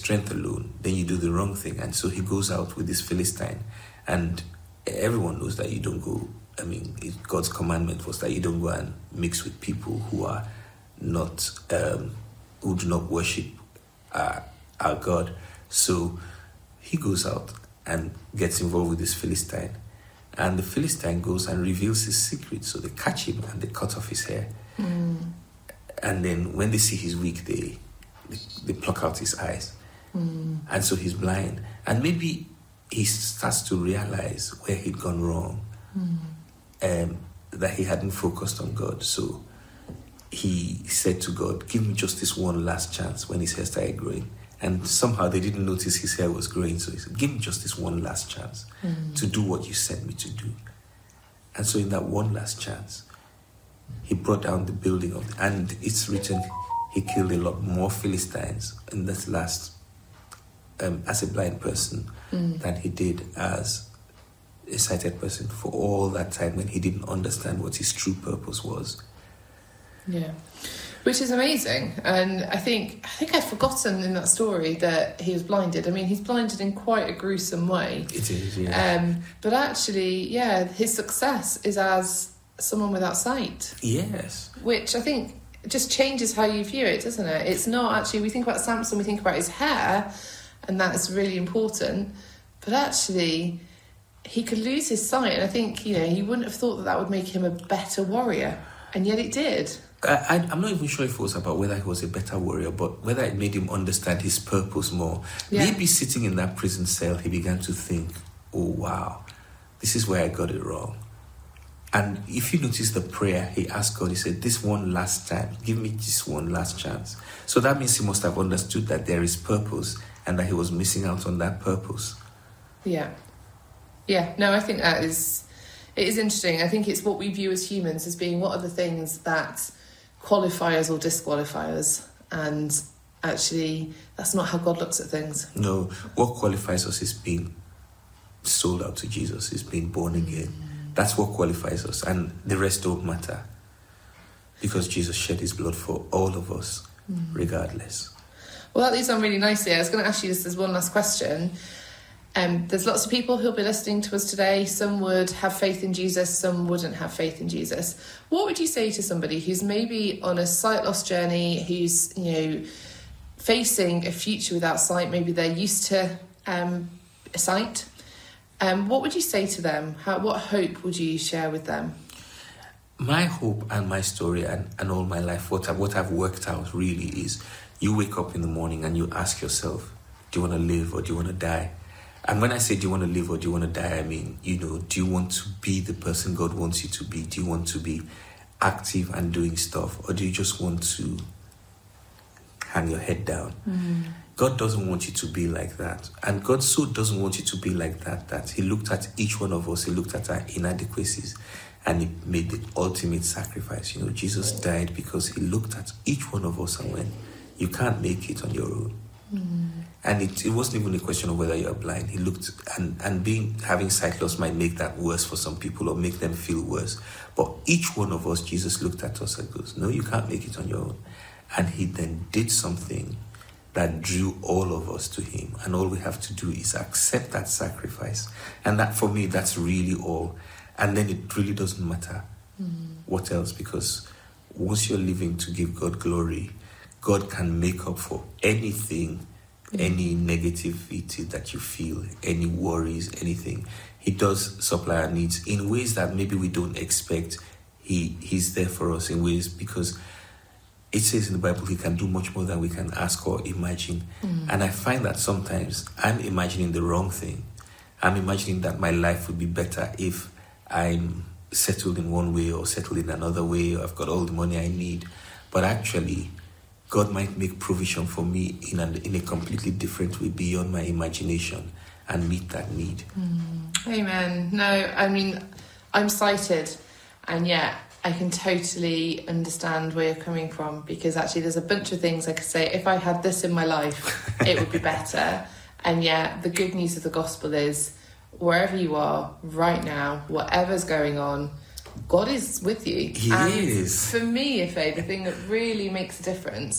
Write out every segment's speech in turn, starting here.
strength alone, then you do the wrong thing. And so he goes out with this Philistine, and everyone knows that you don't go. I mean, God's commandment was that you don't go and mix with people who are not, who do not worship our God. So he goes out and gets involved with this Philistine, and the Philistine goes and reveals his secret. So they catch him and they cut off his hair. And then when they see he's weak, they pluck out his eyes. And so he's blind. And maybe he starts to realize where he'd gone wrong, that he hadn't focused on God. So he said to God, give me just this one last chance, when his hair started growing. And somehow they didn't notice his hair was growing. So he said, give me just this one last chance to do what you sent me to do. And so in that one last chance, he brought down the building and it's written, he killed a lot more Philistines in this last, as a blind person, than he did as a sighted person for all that time when he didn't understand what his true purpose was. Yeah, which is amazing. And I think I'd forgotten in that story that he was blinded. I mean, he's blinded in quite a gruesome way. It is, yeah. But actually, yeah, his success is as someone without sight. Yes. Which I think just changes how you view it, doesn't it? It's not actually, we think about Samson, we think about his hair, and that is really important. But actually, he could lose his sight, and I think, he wouldn't have thought that would make him a better warrior, and yet it did. I'm not even sure if it was about whether he was a better warrior, but whether it made him understand his purpose more. Yeah. Maybe sitting in that prison cell, he began to think, oh, wow, this is where I got it wrong. And if you notice the prayer, he asked God, he said, this one last time, give me this one last chance. So that means he must have understood that there is purpose and that he was missing out on that purpose. Yeah. Yeah, no, I think it is interesting. I think it's what we view as humans as being what are the things that qualify us or disqualify us. And actually, that's not how God looks at things. No, what qualifies us is being sold out to Jesus, is being born again. That's what qualifies us, and the rest don't matter, because Jesus shed his blood for all of us, regardless. Well, that leads on really nicely. I was going to ask you this as one last question. There's lots of people who'll be listening to us today. Some would have faith in Jesus, some wouldn't have faith in Jesus. What would you say to somebody who's maybe on a sight loss journey, who's facing a future without sight? Maybe they're used to sight. What would you say to them? What hope would you share with them? My hope and my story and all my life, what I've worked out really is, you wake up in the morning and you ask yourself, do you want to live or do you want to die? And when I say do you want to live or do you want to die, I mean, do you want to be the person God wants you to be? Do you want to be active and doing stuff? Or do you just want to hang your head down? God doesn't want you to be like that. And God so doesn't want you to be like that he looked at each one of us, he looked at our inadequacies, and he made the ultimate sacrifice. Jesus died because he looked at each one of us and went, you can't make it on your own. And it wasn't even a question of whether you're blind. He looked, and having sight loss might make that worse for some people or make them feel worse. But each one of us, Jesus looked at us and goes, no, you can't make it on your own. And he then did something that drew all of us to him. And all we have to do is accept that sacrifice. And that, for me, that's really all. And then it really doesn't matter what else, because once you're living to give God glory, God can make up for anything, any negativity that you feel, any worries, anything. He does supply our needs in ways that maybe we don't expect. He's there for us in ways, because it says in the Bible, he can do much more than we can ask or imagine. And I find that sometimes I'm imagining the wrong thing. I'm imagining that my life would be better if I'm settled in one way or settled in another way, or I've got all the money I need. But actually, God might make provision for me in a completely different way beyond my imagination and meet that need. Amen. No, I mean, I'm sighted, and yet I can totally understand where you're coming from, because actually there's a bunch of things I could say, if I had this in my life, it would be better. And yet the good news of the gospel is, wherever you are right now, whatever's going on, God is with you. He and is. For me, Ife, the thing that really makes a difference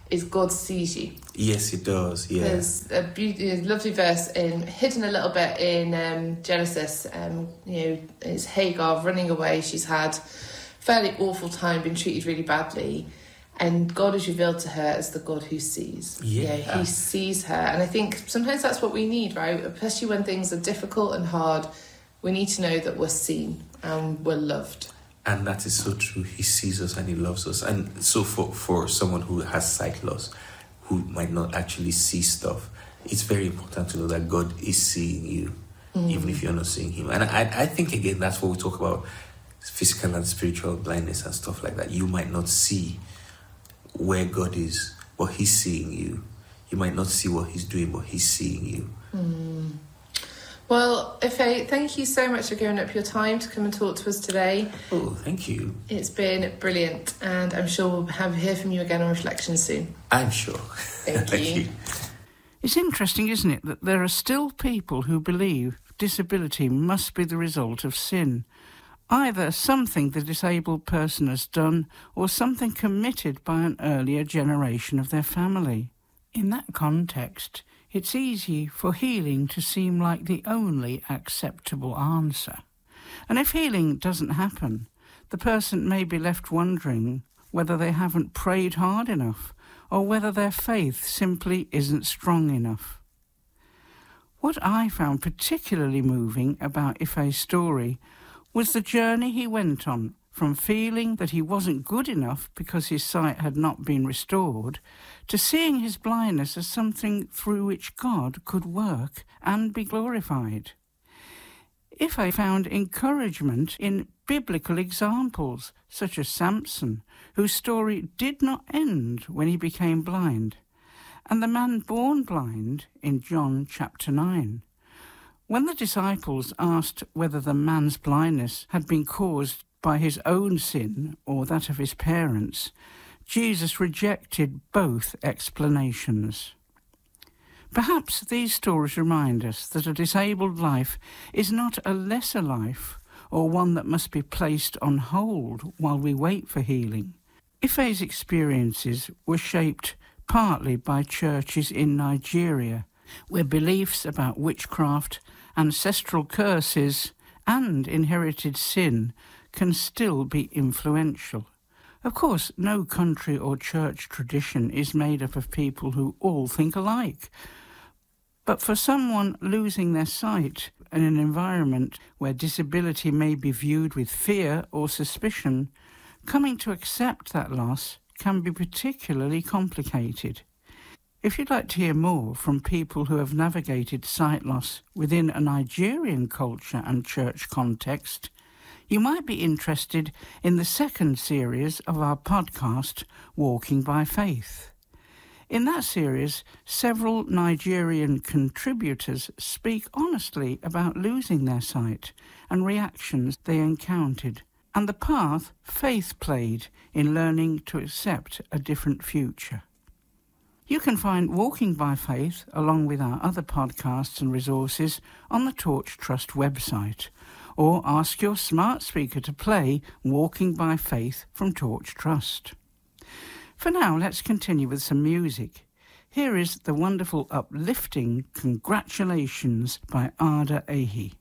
is God sees you. Yes, it does. Yeah. There's a lovely verse hidden a little bit in Genesis. It's Hagar running away. She's had fairly awful time, been treated really badly. And God is revealed to her as the God who sees. Yeah. He sees her. And I think sometimes that's what we need, right? Especially when things are difficult and hard. We need to know that we're seen and we're loved. And that is so true. He sees us and he loves us. And so for someone who has sight loss, who might not actually see stuff, it's very important to know that God is seeing you, even if you're not seeing him. And I think, again, that's what we talk about, physical and spiritual blindness and stuff like that. You might not see where God is, but he's seeing you. You might not see what he's doing, but he's seeing you. Well, Ife, thank you so much for giving up your time to come and talk to us today. Oh, thank you. It's been brilliant, and I'm sure we'll hear from you again on Reflection soon. I'm sure. Thank you. It's interesting, isn't it, that there are still people who believe disability must be the result of sin. Either something the disabled person has done or something committed by an earlier generation of their family. In that context, it's easy for healing to seem like the only acceptable answer. And if healing doesn't happen, the person may be left wondering whether they haven't prayed hard enough or whether their faith simply isn't strong enough. What I found particularly moving about Ife's story was the journey he went on from feeling that he wasn't good enough because his sight had not been restored, to seeing his blindness as something through which God could work and be glorified. Ife found encouragement in biblical examples, such as Samson, whose story did not end when he became blind, and the man born blind in John chapter 9. When the disciples asked whether the man's blindness had been caused by his own sin or that of his parents, Jesus rejected both explanations. Perhaps these stories remind us that a disabled life is not a lesser life or one that must be placed on hold while we wait for healing. Ife's experiences were shaped partly by churches in Nigeria, where beliefs about witchcraft, ancestral curses, and inherited sin can still be influential. Of course, no country or church tradition is made up of people who all think alike. But for someone losing their sight in an environment where disability may be viewed with fear or suspicion, coming to accept that loss can be particularly complicated. If you'd like to hear more from people who have navigated sight loss within a Nigerian culture and church context, you might be interested in the second series of our podcast, Walking by Faith. In that series, several Nigerian contributors speak honestly about losing their sight and reactions they encountered, and the path faith played in learning to accept a different future. You can find Walking by Faith, along with our other podcasts and resources, on the Torch Trust website, or ask your smart speaker to play Walking by Faith from Torch Trust. For now, let's continue with some music. Here is the wonderful uplifting Congratulations by Ada Ehi.